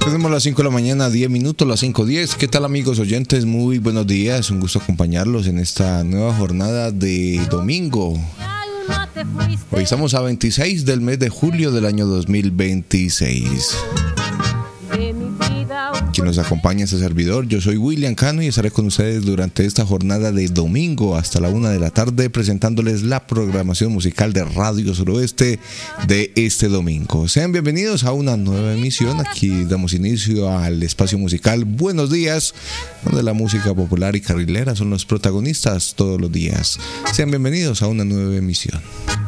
Tenemos las 5 de la mañana, 10 minutos, las 5:10. ¿Qué tal, amigos oyentes? Muy buenos días. Un gusto acompañarlos en esta nueva jornada de domingo. Hoy estamos a 26 del mes de julio del año 2026. Quien nos acompaña es el servidor. Yo soy William Cano y estaré con ustedes durante esta jornada de domingo hasta la 1 de la tarde presentándoles la programación musical de Radio Suroeste de este domingo. Sean bienvenidos a una nueva emisión. Aquí damos inicio al espacio musical Buenos Días, donde la música popular y carrilera son los protagonistas todos los días. Sean bienvenidos a una nueva emisión.